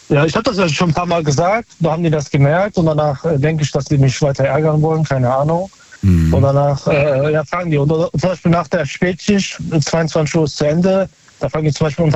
Ja, ich habe das ja schon ein paar Mal gesagt, da haben die das gemerkt und danach denke ich, dass die mich weiter ärgern wollen, keine Ahnung. Und danach fragen die. Und zum Beispiel nach der Spätschicht, 22 Uhr ist zu Ende, da fangen die zum Beispiel